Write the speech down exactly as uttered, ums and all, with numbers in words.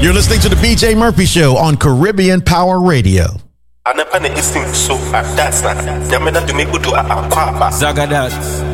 You're listening to the B J Murphy Show on Caribbean Power Radio. Zagadat.